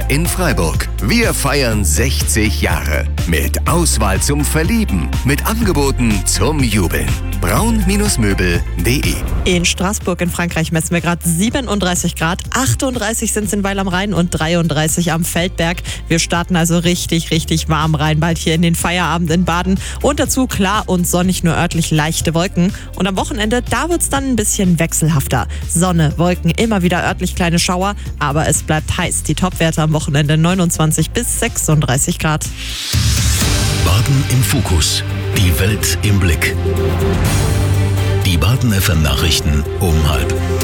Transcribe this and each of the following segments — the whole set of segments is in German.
in Freiburg. Wir feiern 60 Jahre. Mit Auswahl zum Verlieben. Mit Angeboten zum Jubeln. braun-möbel.de. In Straßburg in Frankreich messen wir gerade 37 Grad. 38 sind es in Weil am Rhein und 33 am Feldberg. Wir starten also richtig, richtig warm rein, bald hier in den Feierabend in Baden. Und dazu klar und sonnig, nur örtlich leichte Wolken. Und am Wochenende, da wird es dann ein bisschen wechselhafter. Sonne, Wolken, immer wieder örtlich kleine Schauer. Aber es bleibt heiß. Die Topwerte am Wochenende 29 bis 36 Grad. Baden im Fokus. Die Welt im Blick. Die Baden FM Nachrichten um 12:30.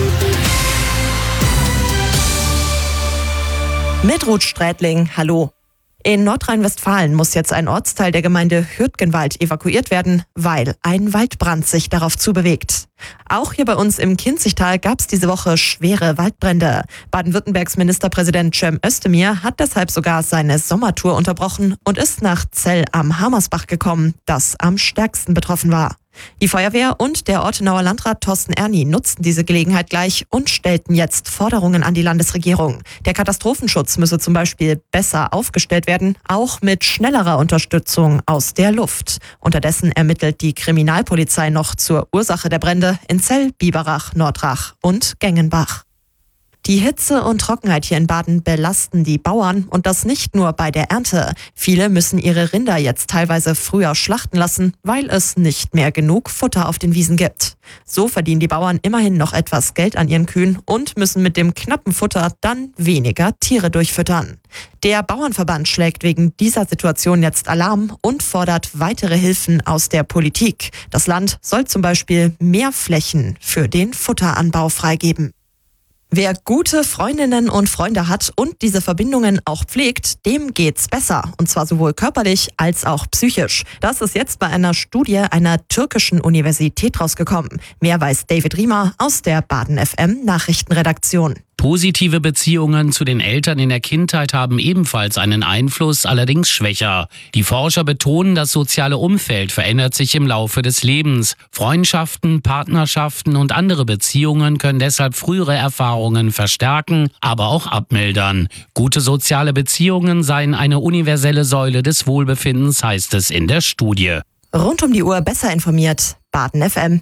Mit Ruth Strätling, hallo. In Nordrhein-Westfalen muss jetzt ein Ortsteil der Gemeinde Hürtgenwald evakuiert werden, weil ein Waldbrand sich darauf zubewegt. Auch hier bei uns im Kinzigtal gab es diese Woche schwere Waldbrände. Baden-Württembergs Ministerpräsident Cem Özdemir hat deshalb sogar seine Sommertour unterbrochen und ist nach Zell am Hamersbach gekommen, das am stärksten betroffen war. Die Feuerwehr und der Ortenauer Landrat Thorsten Erni nutzten diese Gelegenheit gleich und stellten jetzt Forderungen an die Landesregierung. Der Katastrophenschutz müsse zum Beispiel besser aufgestellt werden, auch mit schnellerer Unterstützung aus der Luft. Unterdessen ermittelt die Kriminalpolizei noch zur Ursache der Brände in Zell, Biberach, Nordrach und Gengenbach. Die Hitze und Trockenheit hier in Baden belasten die Bauern und das nicht nur bei der Ernte. Viele müssen ihre Rinder jetzt teilweise früher schlachten lassen, weil es nicht mehr genug Futter auf den Wiesen gibt. So verdienen die Bauern immerhin noch etwas Geld an ihren Kühen und müssen mit dem knappen Futter dann weniger Tiere durchfüttern. Der Bauernverband schlägt wegen dieser Situation jetzt Alarm und fordert weitere Hilfen aus der Politik. Das Land soll zum Beispiel mehr Flächen für den Futteranbau freigeben. Wer gute Freundinnen und Freunde hat und diese Verbindungen auch pflegt, dem geht's besser. Und zwar sowohl körperlich als auch psychisch. Das ist jetzt bei einer Studie einer türkischen Universität rausgekommen. Mehr weiß David Riemer aus der Baden FM Nachrichtenredaktion. Positive Beziehungen zu den Eltern in der Kindheit haben ebenfalls einen Einfluss, allerdings schwächer. Die Forscher betonen, das soziale Umfeld verändert sich im Laufe des Lebens. Freundschaften, Partnerschaften und andere Beziehungen können deshalb frühere Erfahrungen verstärken, aber auch abmildern. Gute soziale Beziehungen seien eine universelle Säule des Wohlbefindens, heißt es in der Studie. Rund um die Uhr besser informiert, Baden FM.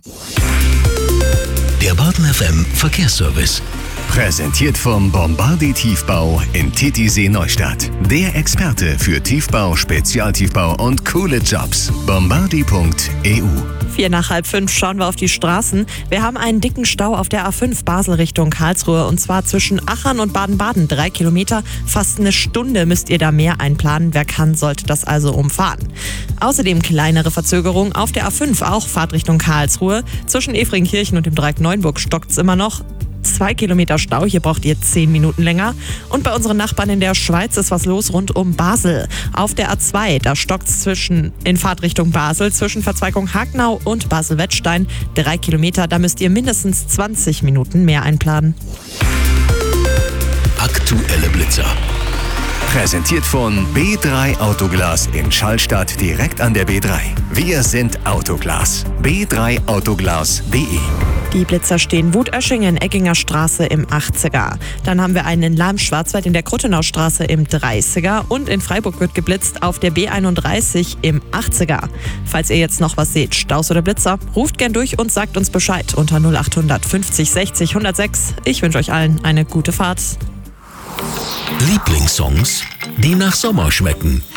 Der Baden FM Verkehrsservice. Präsentiert vom Bombardi Tiefbau in Titisee Neustadt. Der Experte für Tiefbau, Spezialtiefbau und coole Jobs. Bombardi.eu. 4:45 schauen wir auf die Straßen. Wir haben einen dicken Stau auf der A5 Basel Richtung Karlsruhe und zwar zwischen Achern und Baden-Baden. 3 Kilometer, fast eine Stunde müsst ihr da mehr einplanen. Wer kann, sollte das also umfahren. Außerdem kleinere Verzögerung auf der A5, auch Fahrtrichtung Karlsruhe. Zwischen Efringkirchen und dem Dreieck Neuenburg stockt's immer noch. 2 Kilometer Stau, hier braucht ihr 10 Minuten länger. Und bei unseren Nachbarn in der Schweiz ist was los rund um Basel. Auf der A2, da stockt's in Fahrtrichtung Basel zwischen Verzweigung Hagnau und Basel-Wettstein. 3 Kilometer, da müsst ihr mindestens 20 Minuten mehr einplanen. Aktuelle Blitzer. Präsentiert von B3 Autoglas in Schallstadt direkt an der B3. Wir sind Autoglas. b3autoglas.de. Die Blitzer stehen Wutöschingen, Egginger Straße im 80er. Dann haben wir einen in Lahm-Schwarzwald in der Kruttenaustraße im 30er und in Freiburg wird geblitzt auf der B31 im 80er. Falls ihr jetzt noch was seht, Staus oder Blitzer, ruft gern durch und sagt uns Bescheid unter 0800 50 60 106. Ich wünsche euch allen eine gute Fahrt. Lieblingssongs, die nach Sommer schmecken.